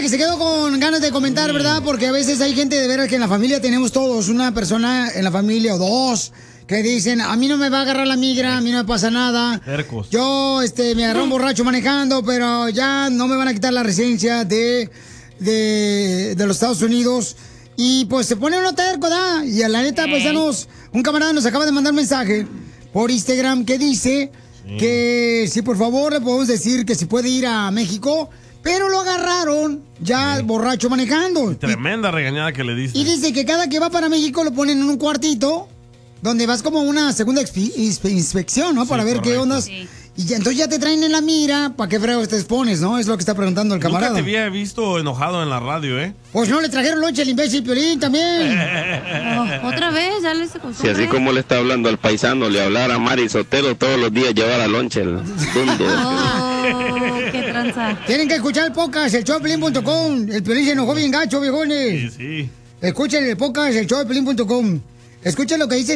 que se quedó con ganas de comentar, ¿verdad? Porque a veces hay gente de veras que en la familia tenemos todos, una persona en la familia o dos, que dicen, a mí no me va a agarrar la migra, a mí no me pasa nada. Tercos. Yo me agarré un borracho manejando, pero ya no me van a quitar la residencia de los Estados Unidos. Y pues se pone uno terco, ¿da? Y a la neta, paisanos, un camarada nos acaba de mandar un mensaje por Instagram que dice que si por favor le podemos decir que si puede ir a México, pero lo agarraron ya borracho manejando. Tremenda regañada que le diste. Y dice que cada que va para México lo ponen en un cuartito donde vas como una segunda inspección, ¿no? Para ver qué ondas. Sí. Y ya, entonces ya te traen en la mira, ¿para qué fregos te expones, no? Es lo que está preguntando el camarada. Nunca te había visto enojado en la radio, ¿eh? Pues no, le trajeron lonche al imbécil Piolín también. Otra vez, ya les acostumbré. Si así como le está hablando al paisano, le hablara a Mari Sotelo todos los días, llevar a lonche el dundo. Qué tranza. Tienen que escuchar el podcast, el showdepiolín.com. El Piolín se enojó bien gacho, viejones. Sí. Escuchen el podcast, el showdepiolín.com. Escuchen lo que dice